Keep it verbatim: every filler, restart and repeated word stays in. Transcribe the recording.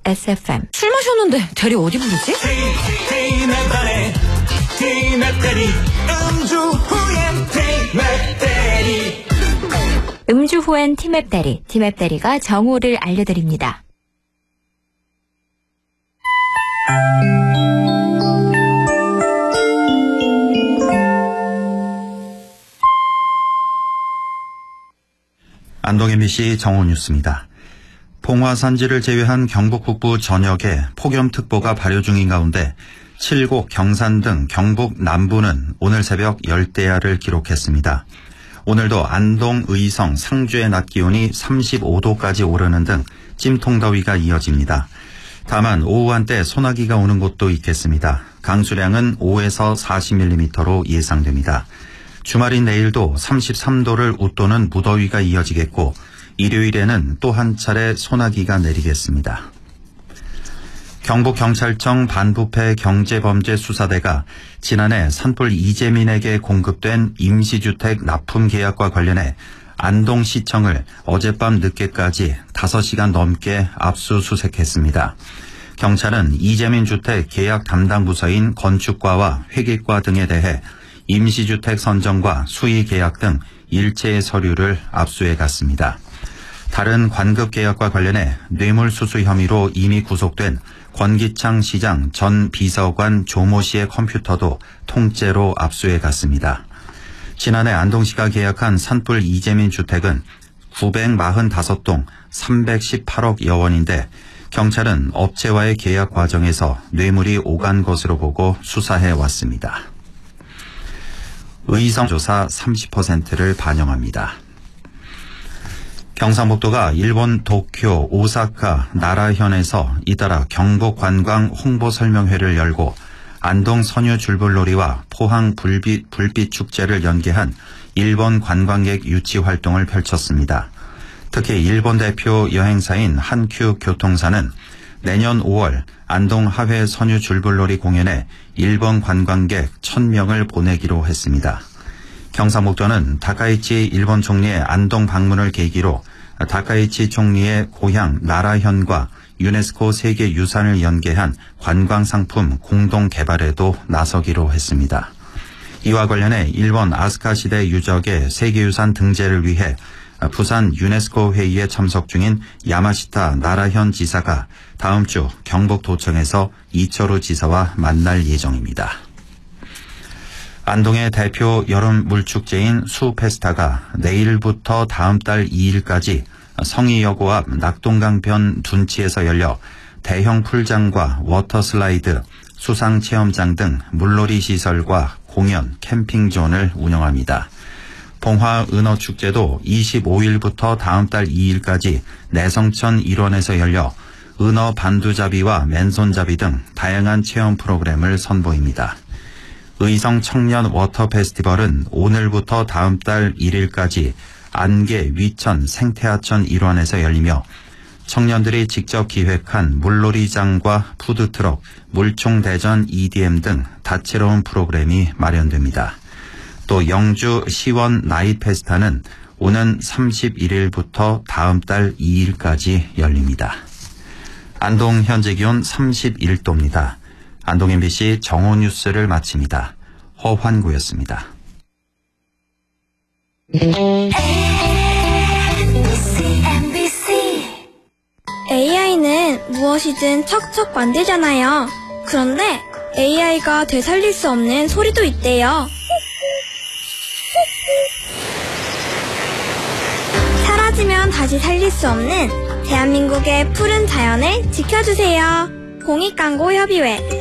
에스에프엠. 술 마셨는데 대리 어디 부르지? 티맵대리 티맵대리 음주 후엔 티맵대리. 음주 후엔 티맵 대리, 티맵 대리가 정오를 알려드립니다. 안동 엠비씨 정오 뉴스입니다. 봉화산지를 제외한 경북 북부 전역에 폭염특보가 발효 중인 가운데 칠곡, 경산 등 경북 남부는 오늘 새벽 열대야를 기록했습니다. 오늘도 안동, 의성, 상주의 낮 기온이 삼십오 도까지 오르는 등 찜통더위가 이어집니다. 다만 오후 한때 소나기가 오는 곳도 있겠습니다. 강수량은 오에서 사십 밀리미터로 예상됩니다. 주말인 내일도 삼십삼 도를 웃도는 무더위가 이어지겠고 일요일에는 또 한 차례 소나기가 내리겠습니다. 경북경찰청 반부패 경제범죄수사대가 지난해 산불 이재민에게 공급된 임시주택 납품 계약과 관련해 안동시청을 어젯밤 늦게까지 다섯 시간 넘게 압수수색했습니다. 경찰은 이재민 주택 계약 담당 부서인 건축과와 회계과 등에 대해 임시주택 선정과 수의 계약 등 일체의 서류를 압수해 갔습니다. 다른 관급 계약과 관련해 뇌물수수 혐의로 이미 구속된 권기창 시장 전 비서관 조모 씨의 컴퓨터도 통째로 압수해 갔습니다. 지난해 안동시가 계약한 산불 이재민 주택은 구백사십오 동 삼백십팔억여 원인데 경찰은 업체와의 계약 과정에서 뇌물이 오간 것으로 보고 수사해 왔습니다. 의성 조사 삼십 퍼센트를 반영합니다. 경상북도가 일본 도쿄, 오사카, 나라현에서 잇따라 경북관광 홍보설명회를 열고 안동 선유 줄불놀이와 포항 불빛, 불빛 축제를 연계한 일본 관광객 유치 활동을 펼쳤습니다. 특히 일본 대표 여행사인 한큐 교통사는 내년 오월 안동 하회 선유 줄불놀이 공연에 일본 관광객 천 명을 보내기로 했습니다. 경상북도는 다카이치 일본 총리의 안동 방문을 계기로 다카이치 총리의 고향 나라현과 유네스코 세계유산을 연계한 관광상품 공동 개발에도 나서기로 했습니다. 이와 관련해 일본 아스카 시대 유적의 세계유산 등재를 위해 부산 유네스코 회의에 참석 중인 야마시타 나라현 지사가 다음 주 경북도청에서 이철우 지사와 만날 예정입니다. 안동의 대표 여름 물축제인 수페스타가 내일부터 다음 달 이 일까지 성의여고 앞 낙동강변 둔치에서 열려 대형 풀장과 워터슬라이드, 수상체험장 등 물놀이 시설과 공연, 캠핑존을 운영합니다. 봉화은어축제도 이십오 일부터 다음 달 이 일까지 내성천 일원에서 열려 은어 반두잡이와 맨손잡이 등 다양한 체험 프로그램을 선보입니다. 의성 청년 워터 페스티벌은 오늘부터 다음 달 일 일까지 안개, 위천, 생태하천 일원에서 열리며 청년들이 직접 기획한 물놀이장과 푸드트럭, 물총대전 이디엠 등 다채로운 프로그램이 마련됩니다. 또 영주 시원 나잇 페스타는 오는 삼십일 일부터 다음 달 이 일까지 열립니다. 안동 현재 기온 삼십일 도입니다. 안동 엠비씨 정오 뉴스를 마칩니다. 허환구였습니다. 에이아이는 무엇이든 척척 만들잖아요. 그런데 에이아이가 되살릴 수 없는 소리도 있대요. 사라지면 다시 살릴 수 없는 대한민국의 푸른 자연을 지켜주세요. 공익광고협의회